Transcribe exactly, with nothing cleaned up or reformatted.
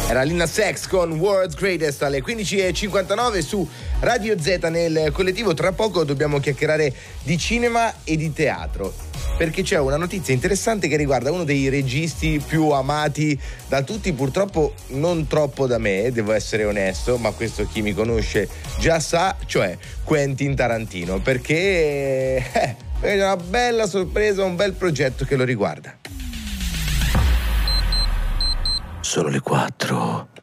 Era Lil Nas X con World's Greatest alle quindici e cinquantanove su Radio Z nel collettivo. Tra poco dobbiamo chiacchierare di cinema e di teatro, perché c'è una notizia interessante che riguarda uno dei registi più amati da tutti, purtroppo non troppo da me, devo essere onesto, ma questo chi mi conosce già sa, cioè Quentin Tarantino, perché eh, è una bella sorpresa, un bel progetto che lo riguarda. Sono le quattro.